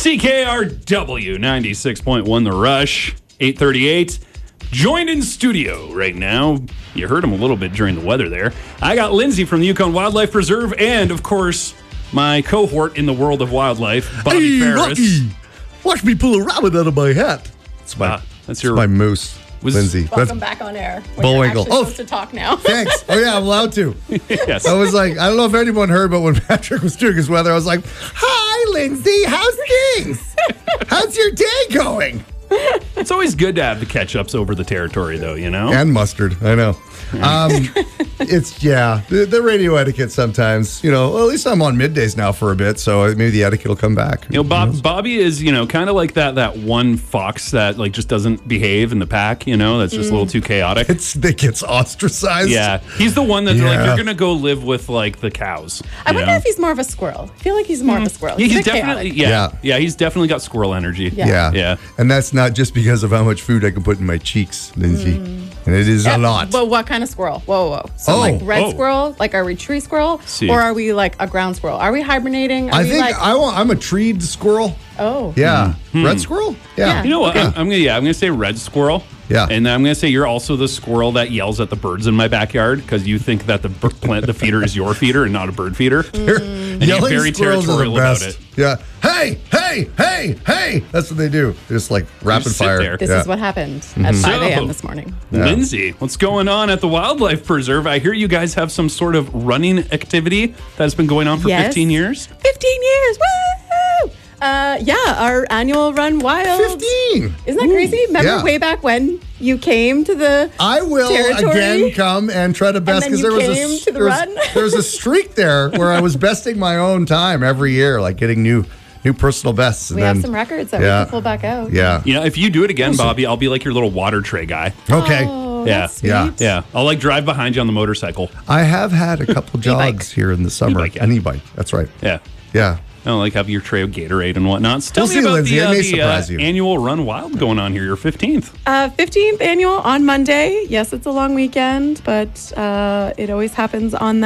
CKRW 96.1 The Rush, 838. Joined in studio right now. You heard him a little bit during the weather there. I got Lindsay from the Yukon Wildlife Preserve and, of course, my cohort in the world of wildlife, Bobby Ferris. Rocky, watch me pull a rabbit out of my hat. It's my moose. Lindsay. Welcome back on air. When Bullwinkle. you're actually supposed to talk now. Thanks. Oh, yeah, I'm allowed to. Yes. I was like, I don't know if anyone heard, but when Patrick was doing his weather, I was like, hi, Lindsay. How's things? How's your day going? It's always good to have the catch-ups over the territory, though, you know? And mustard. I know. The radio etiquette sometimes, well, at least I'm on middays now for a bit, so maybe the etiquette will come back. Bobby is, kind of like that one fox that, just doesn't behave in the pack, that's just a little too chaotic. That gets ostracized. Yeah. He's the one that they're like, you're going to go live with, the cows. I wonder if he's more of a squirrel. I feel like he's more of a squirrel. He's definitely, he's definitely got squirrel energy. Yeah. And that's not just because of how much food I can put in my cheeks, Lindsay. And it is a lot. But what kind of squirrel? Whoa. So red squirrel? Are we tree squirrel? Or are we a ground squirrel? Are we hibernating? I'm a treed squirrel. Oh. Yeah. Red squirrel? Yeah. You know what? I'm gonna say red squirrel. Yeah. And then I'm going to say you're also the squirrel that yells at the birds in my backyard because you think that the feeder is your feeder and not a bird feeder. And you're very territorial about it. Yeah. Hey. That's what they do. Just rapid fire. This is what happened at 5 a.m. this morning. Yeah. Lindsay, what's going on at the Wildlife Preserve? I hear you guys have some sort of running activity that's been going on for 15 years. 15 years. Woo! Our annual Run Wild. 15. Isn't that crazy? Remember way back when you came to the I will territory? Again come and try to best because there was a streak there where I was besting my own time every year, getting new personal bests. We have some records that we can pull back out. Yeah. If you do it again, Bobby, I'll be like your little water tray guy. Okay. Oh, yeah. That's sweet. Yeah. I'll drive behind you on the motorcycle. I have had a couple jogs here in the summer. E-bike, yeah. An e-bike. That's right. Yeah. Yeah. I don't have your tray of Gatorade and whatnot. So tell me about Lindsay, the annual Run Wild going on here, your 15th. 15th annual on Monday. Yes, it's a long weekend, but it always happens on that.